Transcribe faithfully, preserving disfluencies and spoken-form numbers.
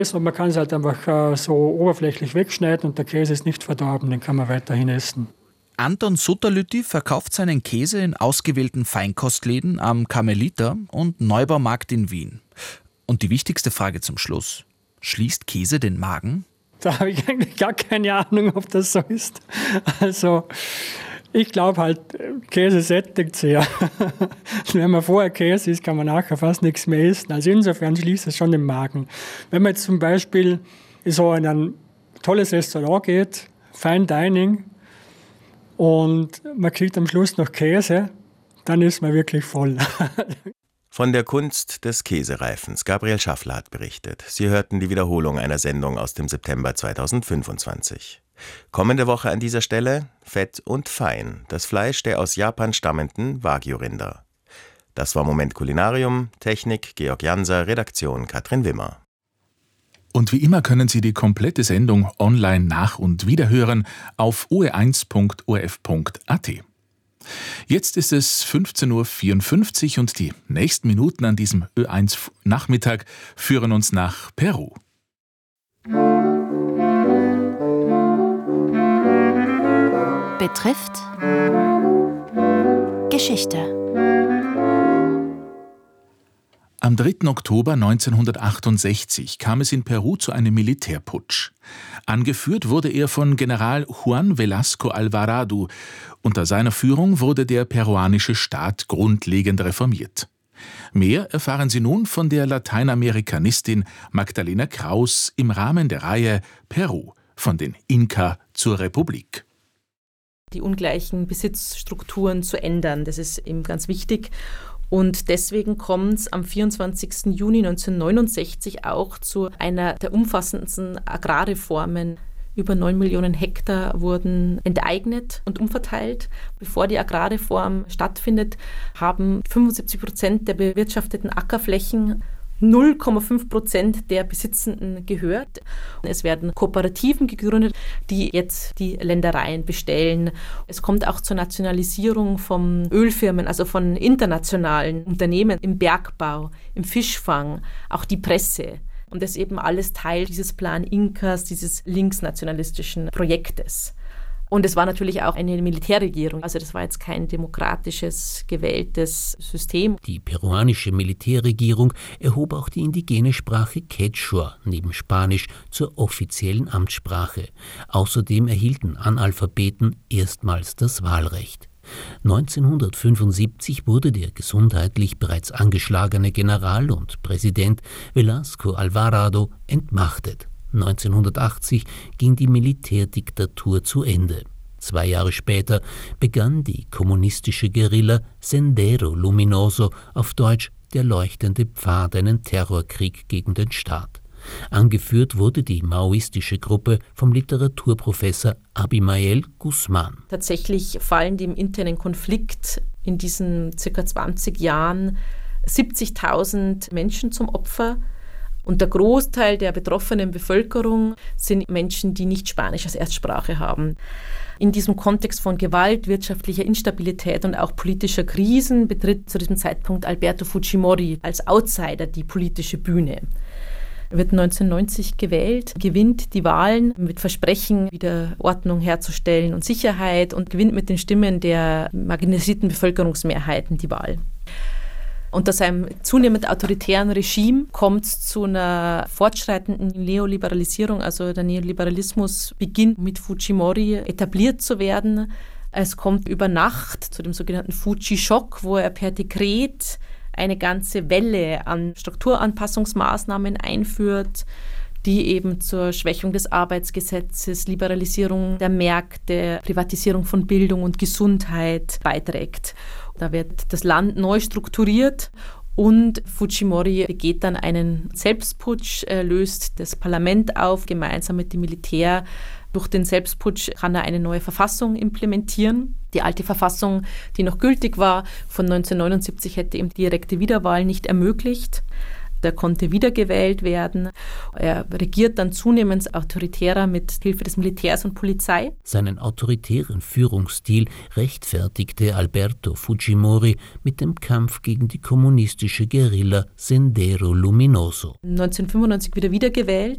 Also man kann es halt einfach äh, so oberflächlich wegschneiden und der Käse ist nicht verdorben, den kann man weiterhin essen. Anton Sutterlütti verkauft seinen Käse in ausgewählten Feinkostläden am Karmeliter und Neubaumarkt in Wien. Und die wichtigste Frage zum Schluss: Schließt Käse den Magen? Da habe ich eigentlich gar keine Ahnung, ob das so ist. Also ich glaube halt, Käse sättigt sehr. Wenn man vorher Käse isst, kann man nachher fast nichts mehr essen. Also insofern schließt es schon den Magen. Wenn man jetzt zum Beispiel so in ein tolles Restaurant geht, Fine Dining, und man kriegt am Schluss noch Käse, dann ist man wirklich voll. Von der Kunst des Käsereifens. Gabriel Schaffler hat berichtet. Sie hörten die Wiederholung einer Sendung aus dem September zweitausendfünfundzwanzig. Kommende Woche an dieser Stelle Fett und Fein, das Fleisch der aus Japan stammenden Wagyu-Rinder. Das war Moment Kulinarium, Technik Georg Janser, Redaktion Katrin Wimmer. Und wie immer können Sie die komplette Sendung online nach- und wiederhören auf o e eins punkt o r f punkt a t. Jetzt ist es fünfzehn Uhr vierundfünfzig und die nächsten Minuten an diesem Ö eins Nachmittag führen uns nach Peru. Betrifft Geschichte. Am dritten Oktober neunzehnhundertachtundsechzig kam es in Peru zu einem Militärputsch. Angeführt wurde er von General Juan Velasco Alvarado. Unter seiner Führung wurde der peruanische Staat grundlegend reformiert. Mehr erfahren Sie nun von der Lateinamerikanistin Magdalena Kraus im Rahmen der Reihe Peru, von den Inka zur Republik. Die ungleichen Besitzstrukturen zu ändern, das ist eben ganz wichtig. Und deswegen kommt es am vierundzwanzigsten Juni neunzehnhundertneunundsechzig auch zu einer der umfassendsten Agrarreformen. Über neun Millionen Hektar wurden enteignet und umverteilt. Bevor die Agrarreform stattfindet, haben fünfundsiebzig Prozent der bewirtschafteten Ackerflächen null Komma fünf Prozent der Besitzenden gehört. Es werden Kooperativen gegründet, die jetzt die Ländereien bestellen. Es kommt auch zur Nationalisierung von Ölfirmen, also von internationalen Unternehmen im Bergbau, im Fischfang, auch die Presse. Und das ist eben alles Teil dieses Plan Incas, dieses linksnationalistischen Projektes. Und es war natürlich auch eine Militärregierung, also das war jetzt kein demokratisches, gewähltes System. Die peruanische Militärregierung erhob auch die indigene Sprache Quechua neben Spanisch zur offiziellen Amtssprache. Außerdem erhielten Analphabeten erstmals das Wahlrecht. neunzehnhundertfünfundsiebzig wurde der gesundheitlich bereits angeschlagene General und Präsident Velasco Alvarado entmachtet. neunzehnhundertachtzig ging die Militärdiktatur zu Ende. Zwei Jahre später begann die kommunistische Guerilla Sendero Luminoso, auf Deutsch der leuchtende Pfad, einen Terrorkrieg gegen den Staat. Angeführt wurde die maoistische Gruppe vom Literaturprofessor Abimael Guzman. Tatsächlich fallen dem internen Konflikt in diesen circa zwanzig Jahren siebzigtausend Menschen zum Opfer. Und der Großteil der betroffenen Bevölkerung sind Menschen, die nicht Spanisch als Erstsprache haben. In diesem Kontext von Gewalt, wirtschaftlicher Instabilität und auch politischer Krisen betritt zu diesem Zeitpunkt Alberto Fujimori als Outsider die politische Bühne. Er wird neunzehnhundertneunzig gewählt, gewinnt die Wahlen mit Versprechen, wieder Ordnung herzustellen und Sicherheit und gewinnt mit den Stimmen der marginalisierten Bevölkerungsmehrheiten die Wahl. Unter seinem zunehmend autoritären Regime kommt es zu einer fortschreitenden Neoliberalisierung, also der Neoliberalismus beginnt mit Fujimori etabliert zu werden. Es kommt über Nacht zu dem sogenannten Fuji-Schock, wo er per Dekret eine ganze Welle an Strukturanpassungsmaßnahmen einführt, die eben zur Schwächung des Arbeitsgesetzes, Liberalisierung der Märkte, Privatisierung von Bildung und Gesundheit beiträgt. Da wird das Land neu strukturiert und Fujimori begeht dann einen Selbstputsch, löst das Parlament auf, gemeinsam mit dem Militär. Durch den Selbstputsch kann er eine neue Verfassung implementieren. Die alte Verfassung, die noch gültig war, von neunzehnhundertneunundsiebzig, hätte ihm direkte Wiederwahl nicht ermöglicht. Er konnte wiedergewählt werden. Er regiert dann zunehmend autoritärer mit Hilfe des Militärs und Polizei. Seinen autoritären Führungsstil rechtfertigte Alberto Fujimori mit dem Kampf gegen die kommunistische Guerilla Sendero Luminoso. neunzehnhundertfünfundneunzig wieder wiedergewählt